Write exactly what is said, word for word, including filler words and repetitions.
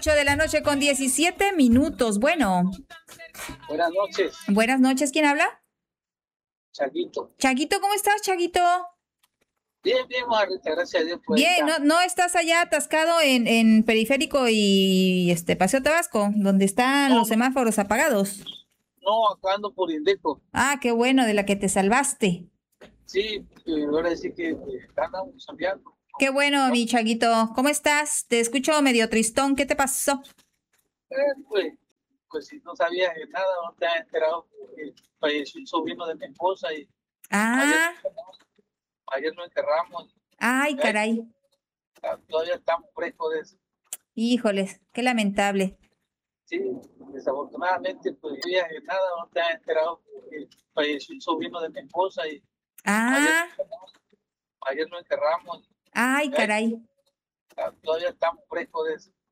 Ocho de la noche con diecisiete minutos. Bueno, Buenas noches, buenas noches. ¿Quién habla? Chaguito. Chaguito, ¿cómo estás, Chaguito? Bien, bien, Margarita, gracias a Dios. Pues ahí Bien, ¿no, está. no estás allá atascado en, en Periférico y este Paseo Tabasco, donde están No, los no, semáforos apagados? no, acá ando por Indeco. Ah, qué bueno, de la que te salvaste. Sí, eh, ahora sí que eh, andamos cambiando. Qué bueno, mi Chaguito. ¿Cómo estás? Te escucho medio tristón. ¿Qué te pasó? Eh, pues, pues si no sabías de nada, no te has enterado que falleció un sobrino de mi esposa y ayer, Ah, ayer lo enterramos. ay, Ya, caray. todavía estamos frescos de eso. Híjoles, qué lamentable. Sí, desafortunadamente, pues no sabías de nada, no te has enterado que falleció un sobrino de mi esposa y ayer, Ah, ayer lo enterramos. ay, Ya, caray. todavía estamos frescos de eso.